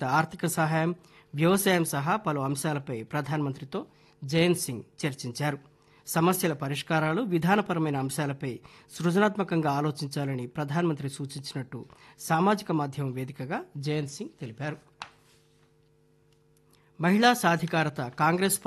ఆధారిత ఆర్థిక సహాయం, వ్యవసాయం సహా పలు అంశాలపై ప్రధానమంత్రితో జయంత్ సింగ్ చర్చించారు. సమస్యల పరిష్కారాలు, విధానపరమైన అంశాలపై సృజనాత్మకంగా ఆలోచించాలని ప్రధానమంత్రి సూచించినట్టు సామాజిక మాధ్యమం వేదికగా జయంత్ సింగ్ తెలిపారు. మహిళా సాధికారత కాంగ్రెస్